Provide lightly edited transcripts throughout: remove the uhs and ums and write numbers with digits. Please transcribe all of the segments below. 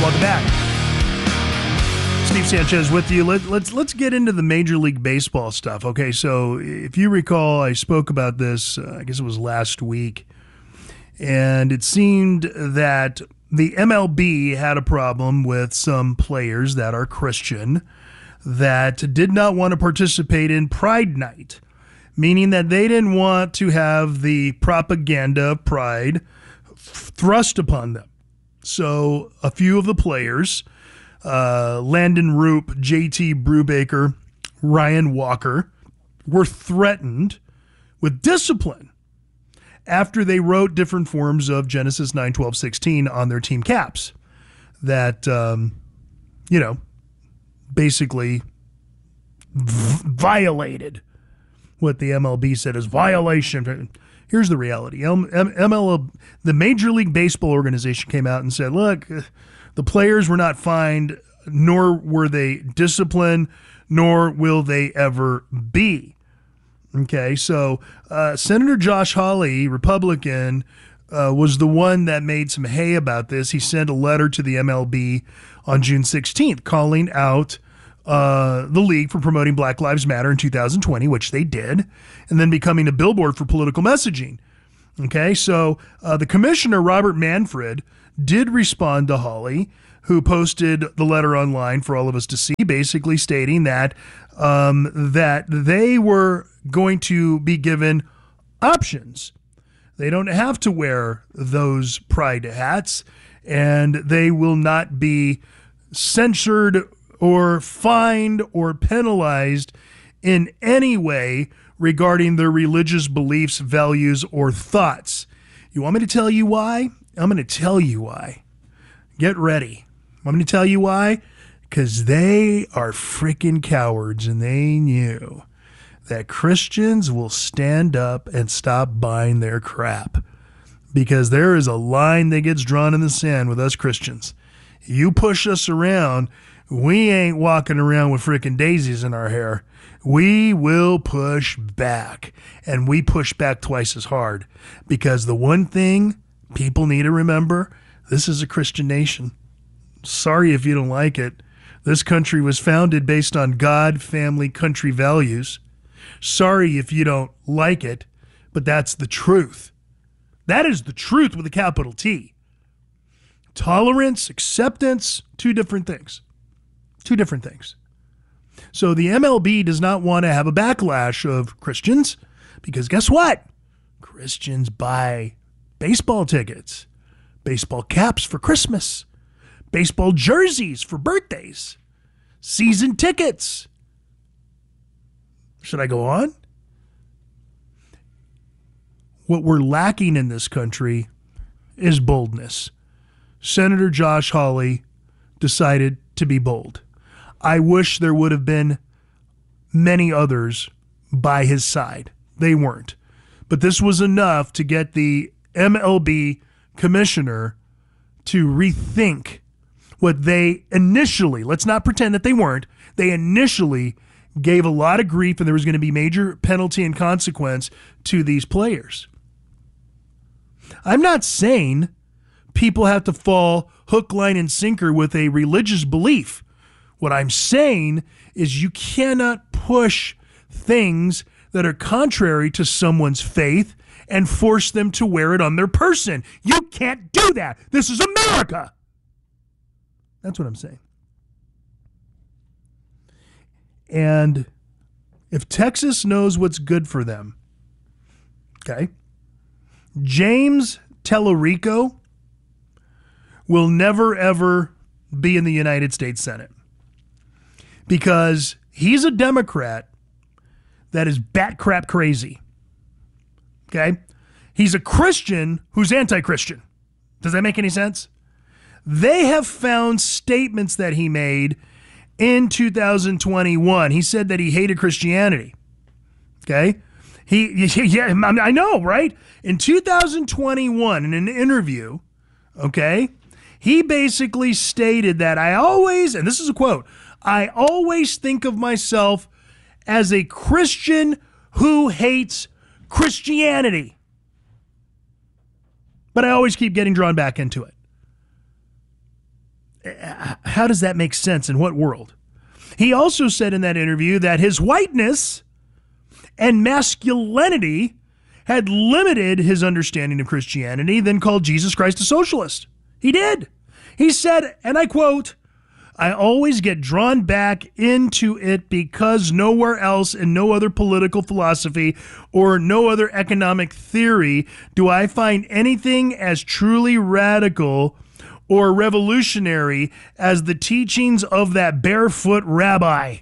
welcome back. Steve Sanchez with you. Let's get into the Major League Baseball stuff. Okay, so if you recall, I spoke about this, I guess it was last week, and it seemed that the MLB had a problem with some players that are Christian that did not want to participate in Pride Night, meaning that they didn't want to have the propaganda of Pride thrust upon them. So a few of the players, Landon Roop, JT Brubaker, Ryan Walker, were threatened with discipline after they wrote different forms of Genesis 9:12-16 on their team caps that, basically violated what the MLB said is violation. Here's the reality. The Major League Baseball organization came out and said, look, the players were not fined, nor were they disciplined, nor will they ever be. Okay, so Senator Josh Hawley, Republican, was the one that made some hay about this. He sent a letter to the MLB on June 16th calling out the league for promoting Black Lives Matter in 2020, which they did, and then becoming a billboard for political messaging. Okay, so the commissioner, Robert Manfred, did respond to Hawley, who posted the letter online for all of us to see, basically stating that that they were going to be given options. They don't have to wear those pride hats, and they will not be censored or fined or penalized in any way regarding their religious beliefs, values, or thoughts. You want me to tell you why? I'm going to tell you why. Get ready. I'm going to tell you why. Because they are freaking cowards, and they knew that Christians will stand up and stop buying their crap. Because there is a line that gets drawn in the sand with us Christians. You push us around, we ain't walking around with freaking daisies in our hair. We will push back, and we push back twice as hard, because the one thing people need to remember, this is a Christian nation. Sorry if you don't like it. This country was founded based on God, family, country values. Sorry if you don't like it, but that's the truth. That is the truth with a capital T. Tolerance, acceptance, two different things. Two different things. So the MLB does not want to have a backlash of Christians, because guess what? Christians buy baseball tickets, baseball caps for Christmas, baseball jerseys for birthdays, season tickets. Should I go on? What we're lacking in this country is boldness. Senator Josh Hawley decided to be bold. I wish there would have been many others by his side. They weren't. But this was enough to get the MLB commissioner to rethink what they initially, let's not pretend that they weren't, they initially gave a lot of grief, and there was going to be major penalty and consequence to these players. I'm not saying people have to fall hook, line, and sinker with a religious belief. What I'm saying is you cannot push things that are contrary to someone's faith and force them to wear it on their person. You can't do that. This is America. That's what I'm saying. And if Texas knows what's good for them, okay, James Tellerico will never, ever be in the United States Senate, because he's a Democrat that is bat crap crazy. Okay? He's a Christian who's anti-Christian. Does that make any sense? They have found statements that he made in 2021. He said that he hated Christianity. Okay? Yeah, I know, right? In 2021, in an interview, okay, he basically stated that I always, and this is a quote, I always think of myself as a Christian who hates Christianity. But I always keep getting drawn back into it. How does that make sense? In what world? He also said in that interview that his whiteness and masculinity had limited his understanding of Christianity, then called Jesus Christ a socialist. He did. He said, and I quote, "I always get drawn back into it because nowhere else in no other political philosophy or no other economic theory do I find anything as truly radical or revolutionary as the teachings of that barefoot rabbi."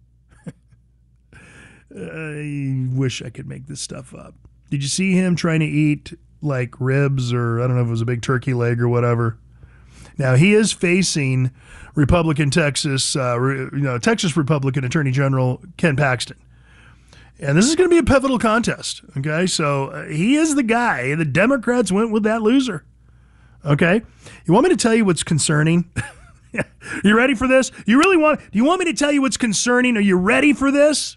I wish I could make this stuff up. Did you see him trying to eat like ribs, or I don't know if it was a big turkey leg or whatever? Now he is facing Republican Texas Republican Attorney General Ken Paxton. And this is going to be a pivotal contest, okay? So he is the guy. The Democrats went with that loser, okay? You want me to tell you what's concerning? You ready for this? Do you want me to tell you what's concerning? Are you ready for this?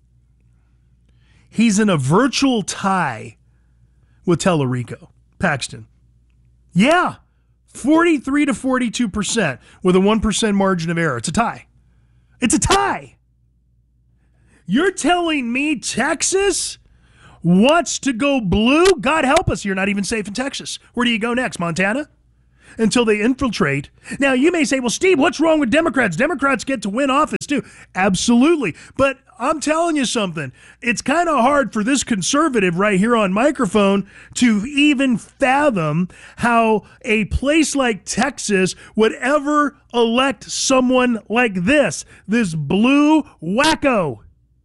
He's in a virtual tie with Tellerico, Paxton. Yeah, 43 to 42% with a 1% margin of error. It's a tie. It's a tie. You're telling me Texas wants to go blue? God help us, you're not even safe in Texas. Where do you go next, Montana? Until they infiltrate. Now, you may say, well, Steve, what's wrong with Democrats? Democrats get to win office, too. Absolutely. But I'm telling you something. It's kind of hard for this conservative right here on microphone to even fathom how a place like Texas would ever elect someone like this blue wacko.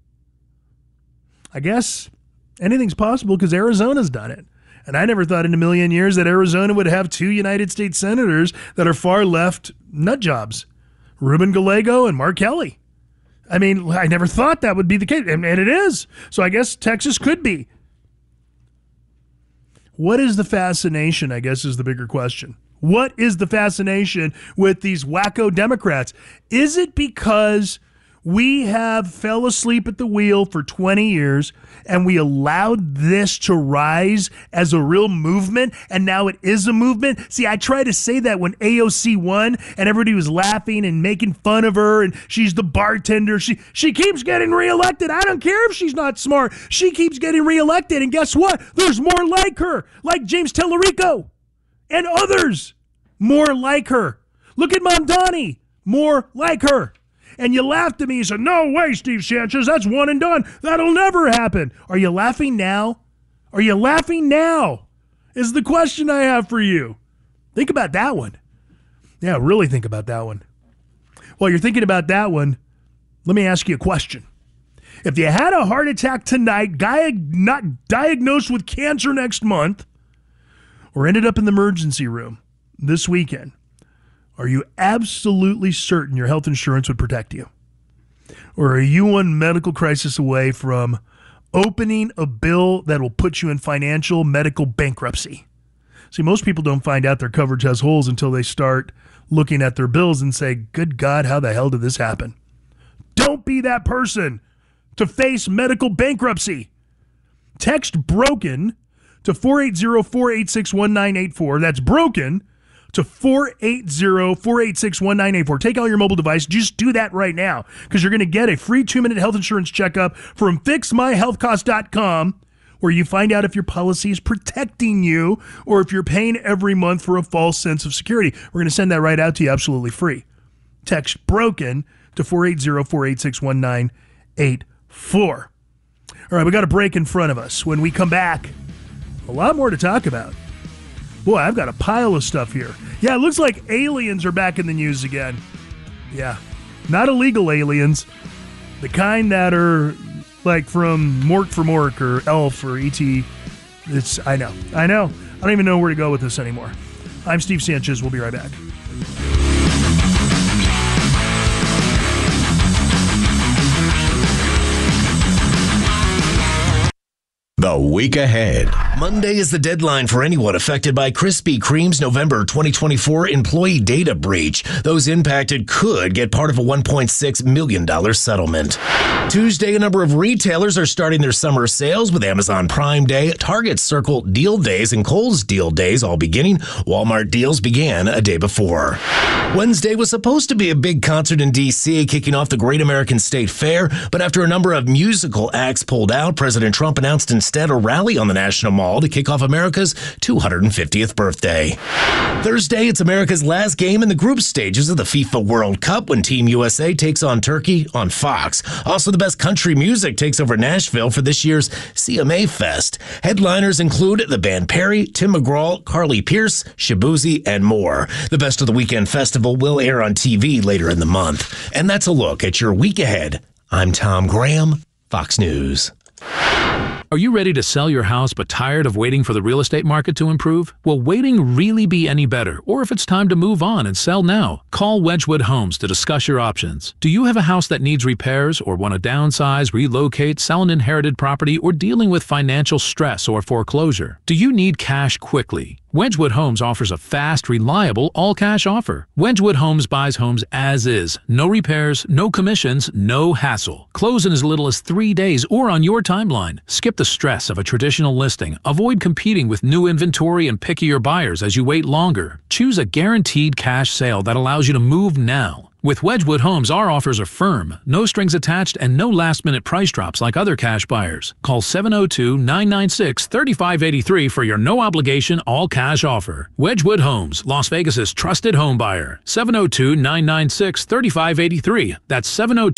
I guess anything's possible because Arizona's done it. And I never thought in a million years that Arizona would have two United States senators that are far left nut jobs, Ruben Gallego and Mark Kelly. I mean, I never thought that would be the case, and it is. So I guess Texas could be. What is the fascination, I guess, is the bigger question. What is the fascination with these wacko Democrats? Is it because we have fell asleep at the wheel for 20 years and we allowed this to rise as a real movement, and now it is a movement? See, I tried to say that when AOC won and everybody was laughing and making fun of her and she's the bartender. She keeps getting reelected. I don't care if she's not smart. She keeps getting reelected, and guess what? There's more like her, like James Tellerico and others more like her. Look at Mamdani, more like her. And you laughed at me. You said, no way, Steve Sanchez, that's one and done. That'll never happen. Are you laughing now? Are you laughing now? Is the question I have for you. Think about that one. Yeah, really think about that one. While you're thinking about that one, let me ask you a question. If you had a heart attack tonight, not diagnosed with cancer next month, or ended up in the emergency room this weekend, are you absolutely certain your health insurance would protect you? Or are you one medical crisis away from opening a bill that will put you in financial medical bankruptcy? See, most people don't find out their coverage has holes until they start looking at their bills and say, good God, how the hell did this happen? Don't be that person to face medical bankruptcy. Text BROKEN to 480-486-1984. That's BROKEN to 480-486-1984. Take out your mobile device. Just do that right now, because you're going to get a free 2-minute health insurance checkup from FixMyHealthCost.com, where you find out if your policy is protecting you or if you're paying every month for a false sense of security. We're going to send that right out to you absolutely free. Text BROKEN to 480-486-1984. All right, we got a break in front of us. When we come back, a lot more to talk about. Boy, I've got a pile of stuff here. Yeah, it looks like aliens are back in the news again. Yeah, not illegal aliens. The kind that are like from Mork for Mork or Elf or E.T. I know. I don't even know where to go with this anymore. I'm Steve Sanchez. We'll be right back. The The week ahead. Monday is the deadline for anyone affected by Krispy Kreme's November 2024 employee data breach. Those impacted could get part of a $1.6 million settlement. Tuesday, a number of retailers are starting their summer sales with Amazon Prime Day, Target's Circle Deal Days, and Kohl's Deal Days all beginning. Walmart deals began a day before. Wednesday was supposed to be a big concert in D.C., kicking off the Great American State Fair, but after a number of musical acts pulled out, President Trump announced instead a rally on the National Mall to kick off America's 250th birthday. Thursday, it's America's last game in the group stages of the FIFA World Cup when Team USA takes on Turkey on Fox. Also, the best country music takes over Nashville for this year's CMA Fest. Headliners include the band Perry, Tim McGraw, Carly Pearce, Shabuzi, and more. The Best of the Weekend Festival will air on TV later in the month. And that's a look at your week ahead. I'm Tom Graham, Fox News. Are you ready to sell your house but tired of waiting for the real estate market to improve? Will waiting really be any better? Or if it's time to move on and sell now, call Wedgwood Homes to discuss your options. Do you have a house that needs repairs or want to downsize, relocate, sell an inherited property, or dealing with financial stress or foreclosure? Do you need cash quickly? Wedgwood Homes offers a fast, reliable, all-cash offer. Wedgwood Homes buys homes as is. No repairs, no commissions, no hassle. Close in as little as 3 days or on your timeline. Skip the stress of a traditional listing. Avoid competing with new inventory and pickier buyers as you wait longer. Choose a guaranteed cash sale that allows you to move now. With Wedgwood Homes, our offers are firm, no strings attached, and no last-minute price drops like other cash buyers. Call 702-996-3583 for your no-obligation, all-cash offer. Wedgwood Homes, Las Vegas's trusted home buyer. 702-996-3583. That's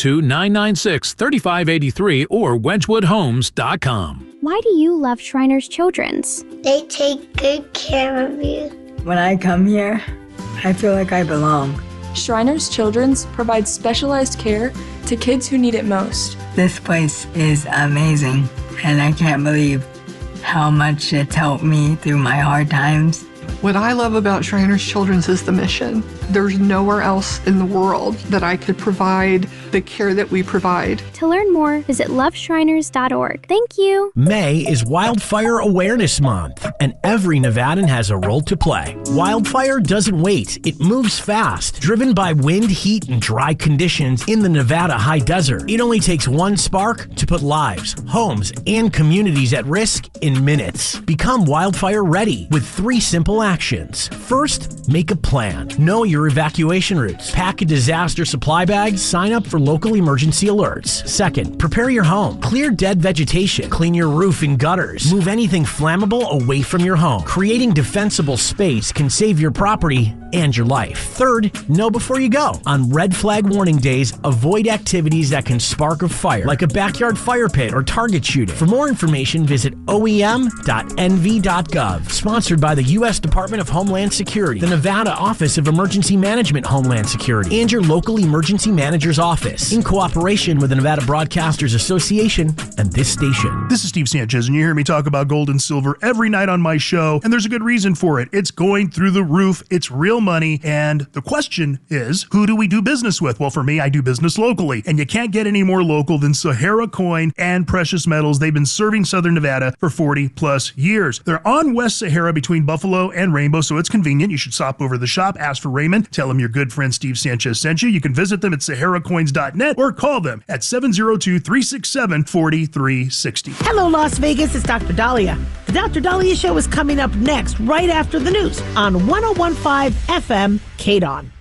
702-996-3583 or wedgwoodhomes.com. Why do you love Shriners Children's? They take good care of you. When I come here, I feel like I belong. Shriners Children's provides specialized care to kids who need it most. This place is amazing, and I can't believe how much it's helped me through my hard times. What I love about Shriners Children's is the mission. There's nowhere else in the world that I could provide the care that we provide. To learn more, visit loveshriners.org. Thank you. May is Wildfire Awareness Month, and every Nevadan has a role to play. Wildfire doesn't wait. It moves fast. Driven by wind, heat, and dry conditions in the Nevada high desert, it only takes one spark to put lives, homes, and communities at risk in minutes. Become wildfire ready with 3 simple actions. First, make a plan. Know your evacuation routes. Pack a disaster supply bag. Sign up for local emergency alerts. Second, prepare your home. Clear dead vegetation. Clean your roof and gutters. Move anything flammable away from your home. Creating defensible space can save your property and your life. Third, know before you go. On red flag warning days, avoid activities that can spark a fire, like a backyard fire pit or target shooting. For more information, visit oem.nv.gov. Sponsored by the U.S. Department of Homeland Security, the Nevada Office of Emergency Management Homeland Security, and your local emergency manager's office, in cooperation with the Nevada Broadcasters Association and this station. This is Steve Sanchez, and you hear me talk about gold and silver every night on my show, and there's a good reason for it. It's going through the roof. It's real money, and the question is, who do we do business with? Well, for me, I do business locally, and you can't get any more local than Sahara Coin and Precious Metals. They've been serving Southern Nevada for 40 plus years. They're on West Sahara between Buffalo and Rainbow, so it's convenient. You should stop over to the shop, ask for Raymond, tell him your good friend Steve Sanchez sent you. You can visit them at saharacoins.net or call them at 702-367-4360. Hello, Las Vegas. It's Dr. Dahlia. The Dr. Dahlia Show is coming up next, right after the news on 101.5 FM KDON.